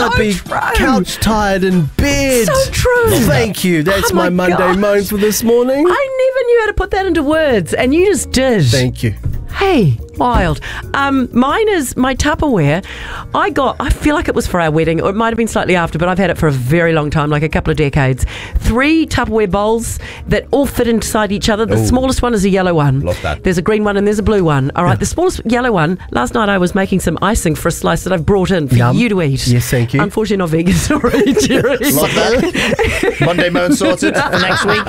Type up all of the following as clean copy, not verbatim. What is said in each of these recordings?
I'd be couch tired in bed. So true. Thank you. That's my Monday gosh. moan for this morning. I never knew how to put that into words, and you just did. Thank you. Hey, wild. Mine is my Tupperware. I feel like it was for our wedding, or it might have been slightly after, but I've had it for a very long time, like a couple of decades. 3 Tupperware bowls that all fit inside each other. The smallest one is a yellow one. Love that. There's a green one and there's a blue one. All right, the smallest yellow one, last night I was making some icing for a slice that I've brought in for you to eat. Yes, thank you. Unfortunately not vegan, sorry, Jerry. Love that. Monday moan sorted for next week.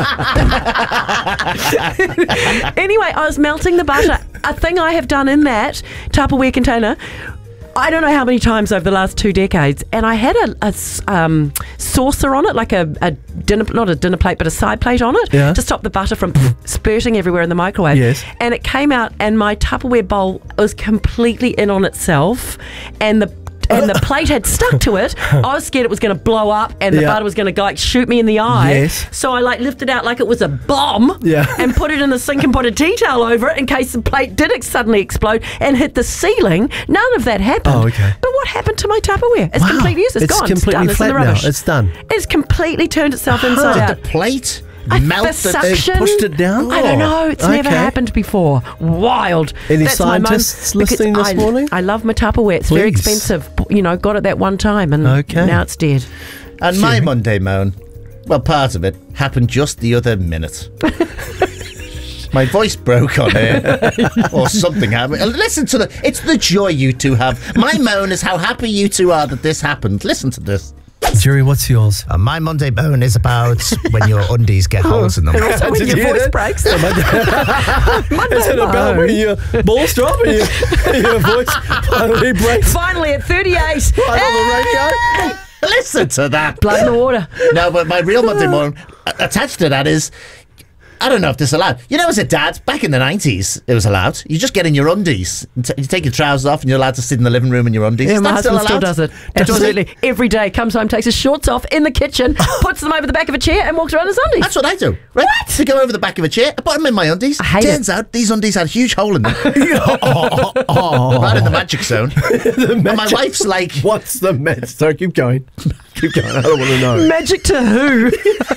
Anyway, I was melting the butter. A thing I have done in that Tupperware container, I don't know how many times over the last 2 decades, and I had a saucer on it, like a dinner, not a dinner plate, but a side plate on it, to stop the butter from spurting everywhere in the microwave. Yes. And it came out, and my Tupperware bowl was completely in on itself, and the plate had stuck to it. I was scared it was going to blow up and the butter was going to shoot me in the eye. Yes. So I lifted out like it was a bomb and put it in the sink and put a tea towel over it in case the plate did suddenly explode and hit the ceiling. None of that happened. Oh, okay. But what happened to my Tupperware? It's completely useless. It's gone. Completely it's flat done. It's in the rubbish. now. It's done. It's completely turned itself inside Did out. the plate The melt suction, pushed it down? I don't know. It's never happened before. Wild. Any That's my scientists moan, listening this morning? I love my Tupperware. It's very expensive. Got it that one time and now it's dead. And my Monday moan, well, part of it happened just the other minute. My voice broke on air, or something happened. Listen to it's the joy you two have. My moan is how happy you two are that this happened. Listen to this. Jerry, what's yours? My Monday moan is about when your undies get holes in them. And also when your voice breaks. Is it about when your balls drop and your voice finally breaks? Finally at 38. Right on the radio. Listen to that. Blood in the water. No, but my real Monday moan attached to that is, I don't know if this is allowed. As a dad, back in the 90s, it was allowed. You just get in your undies. You take your trousers off and you're allowed to sit in the living room in your undies. Yeah, my Is that husband still does it. Absolutely. Does Every day. Comes home, takes his shorts off in the kitchen, puts them over the back of a chair and walks around in his undies. That's what I do. Right? What? To go over the back of a chair, I put them in my undies. I hate Turns out these undies had a huge hole in them. Right in the magic zone. And my wife's like... What's the magic? Sorry, keep going. Keep going. I don't want to know. Magic to who?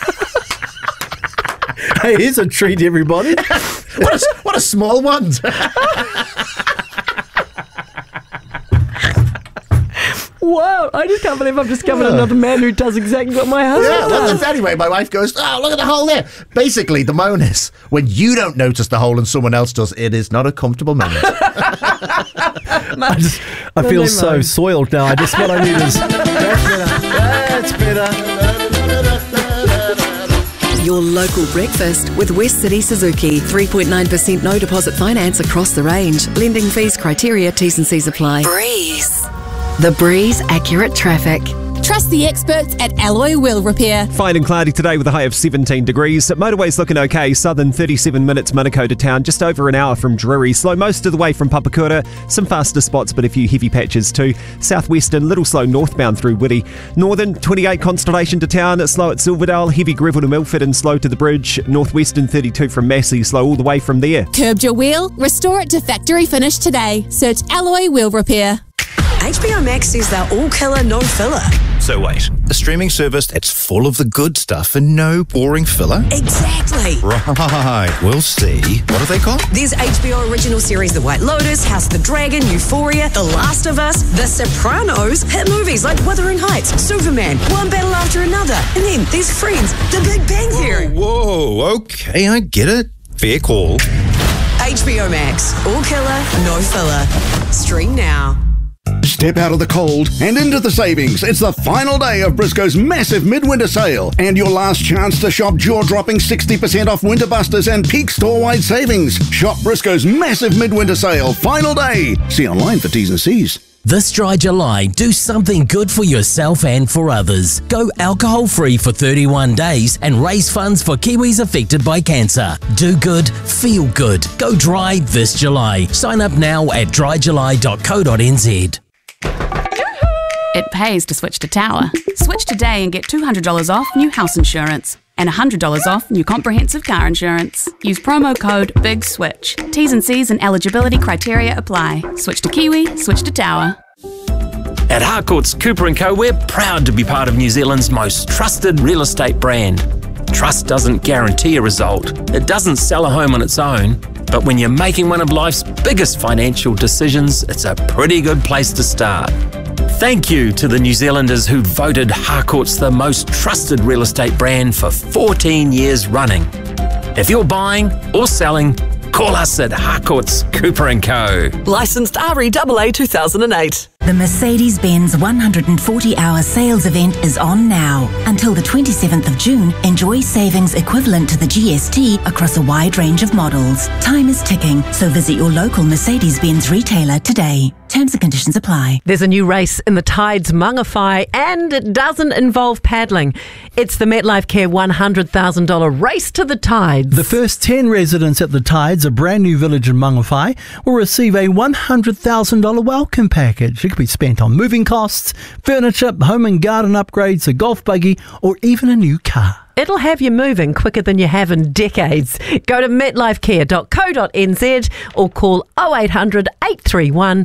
Hey, here's a treat, everybody. what a small one. Wow, I just can't believe I've discovered another man who does exactly what my husband does. Anyway, my wife goes, oh, look at the hole there. Basically, the moan is, when you don't notice the hole and someone else does, it is not a comfortable moment. I feel so soiled now. What I need is... That's better. Your local breakfast with West City Suzuki. 3.9% no deposit finance across the range. Lending fees, criteria, T's and C's apply. Breeze. The Breeze Accurate Traffic. Trust the experts at Alloy Wheel Repair. Fine and cloudy today with a high of 17 degrees. Motorways looking okay. Southern 37 minutes Manukau to town, just over an hour from Drury. Slow most of the way from Papakura. Some faster spots, but a few heavy patches too. Southwestern, little slow northbound through Whitty. Northern, 28 Constellation to town. Slow at Silverdale. Heavy Greville to Milford and slow to the bridge. Northwestern, 32 from Massey. Slow all the way from there. Curbed your wheel? Restore it to factory finish today. Search Alloy Wheel Repair. HBO Max says they're all killer, no filler. So wait, a streaming service that's full of the good stuff and no boring filler? Exactly. Right, we'll see. What are they called? There's HBO original series The White Lotus, House of the Dragon, Euphoria, The Last of Us, The Sopranos, hit movies like Wuthering Heights, Superman, one battle after another. And then there's Friends, The Big Bang Theory. Whoa, okay, I get it. Fair call. HBO Max, all killer, no filler. Stream now. Step out of the cold and into the savings. It's the final day of Briscoe's massive midwinter sale and your last chance to shop jaw-dropping 60% off Winter Busters and peak store-wide savings. Shop Briscoe's massive midwinter sale, final day. See online for T's and C's. This dry July, do something good for yourself and for others. Go alcohol-free for 31 days and raise funds for Kiwis affected by cancer. Do good, feel good. Go dry this July. Sign up now at dryjuly.co.nz. It pays to switch to Tower. Switch today and get $200 off new house insurance and $100 off new comprehensive car insurance. Use promo code BIGSWITCH. T's and C's and eligibility criteria apply. Switch to Kiwi, switch to Tower. At Harcourts Cooper & Co, we're proud to be part of New Zealand's most trusted real estate brand. Trust doesn't guarantee a result. It doesn't sell a home on its own. But when you're making one of life's biggest financial decisions, it's a pretty good place to start. Thank you to the New Zealanders who voted Harcourts the most trusted real estate brand for 14 years running. If you're buying or selling, call us at Harcourts Cooper & Co. Licensed REAA 2008. The Mercedes-Benz 140-hour sales event is on now. Until the 27th of June, enjoy savings equivalent to the GST across a wide range of models. Time is ticking, so visit your local Mercedes-Benz retailer today. Terms and conditions apply. There's a new race in the Tides Mangawhai, and it doesn't involve paddling. It's the MetLife Care $100,000 Race to the Tides. The first 10 residents at the Tides, a brand new village in Mangawhai, will receive a $100,000 welcome package. It could be spent on moving costs, furniture, home and garden upgrades, a golf buggy, or even a new car. It'll have you moving quicker than you have in decades. Go to metlifecare.co.nz or call 0800 831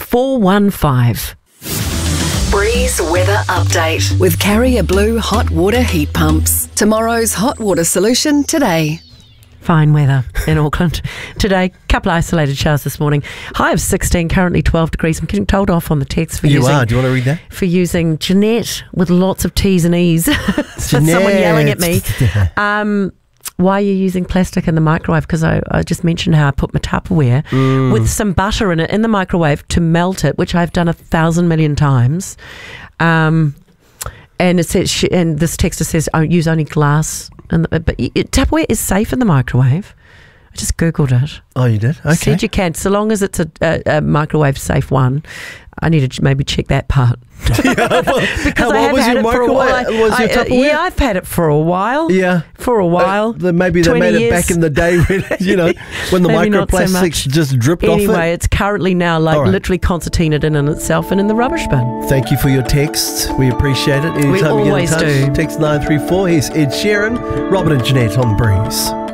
415. Breeze Weather Update with Carrier Blue Hot Water Heat Pumps. Tomorrow's hot water solution today. Fine weather in Auckland today. Couple isolated showers this morning. High of 16, currently 12 degrees. I'm getting told off on the text for using. You are. Do you want to read that? For using Jeanette with lots of T's and E's. Someone yelling at me. Why are you using plastic in the microwave? Because I just mentioned how I put my Tupperware with some butter in it in the microwave to melt it, which I've done 1,000 million times. And it says, and this texter says, use only glass. But Tupperware is safe in the microwave. I just Googled it. Oh, you did? Okay. Said you can, so long as it's a microwave safe one. I need to maybe check that part. Because I have had it for a while. Yeah, I've had it for a while. Yeah. For a while. Maybe they made it back in the day when, when the microplastics just dripped off it. Anyway, it's currently now literally concertinaed in itself and in the rubbish bin. Thank you for your text. We appreciate it. Anytime we always you get in touch, do. Text 934. Here's Ed Sheeran, Robin and Jeanette on the Breeze.